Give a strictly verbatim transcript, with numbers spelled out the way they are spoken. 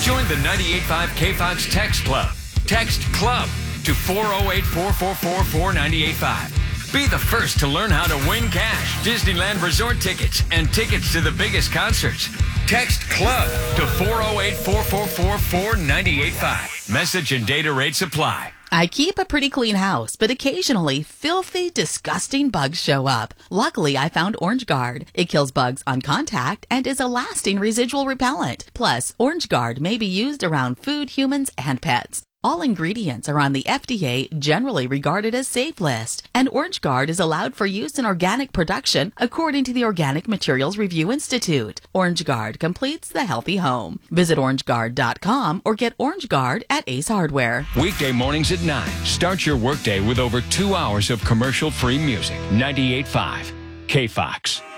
Join the ninety-eight point five K Fox Text Club. Text CLUB to four oh eight, four four four, four nine eight five. Be the first to learn how to win cash, Disneyland Resort tickets, and tickets to the biggest concerts. Text CLUB to four oh eight, four four four, four nine eight five. Message and data rates apply. I keep a pretty clean house, but occasionally filthy, disgusting bugs show up. Luckily, I found Orange Guard. It kills bugs on contact and is a lasting residual repellent. Plus, Orange Guard may be used around food, humans, and pets. All ingredients are on the F D A generally regarded as safe list, and Orange Guard is allowed for use in organic production according to the Organic Materials Review Institute. Orange Guard completes the healthy home. Visit orange guard dot com or get Orange Guard at Ace Hardware. Weekday mornings at nine. Start your workday with over two hours of commercial-free music. ninety-eight point five K Fox.